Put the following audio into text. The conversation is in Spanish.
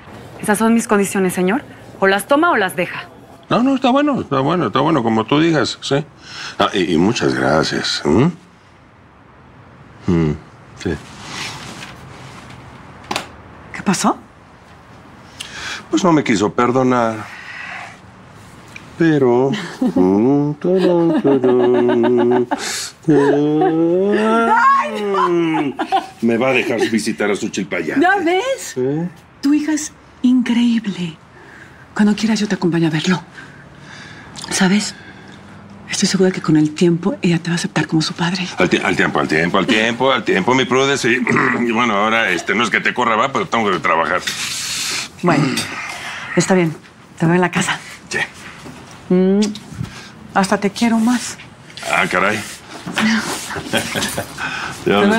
Esas son mis condiciones, señor. O las toma o las deja. No, está bueno, como tú digas, sí. Y muchas gracias. Sí. ¿Qué pasó? Pues no me quiso perdonar. Pero... me va a dejar visitar a su chilpayate. ¿Ya ves? Tu hija es increíble. Cuando quieras yo te acompaño a verlo. ¿Sabes? Estoy segura que con el tiempo ella te va a aceptar como su padre. Al tiempo, mi Prudence. Y bueno, ahora no es que te corra, va, pero tengo que trabajar. Bueno, está bien. Te veo en la casa. Sí. Hasta te quiero más. Ah, caray.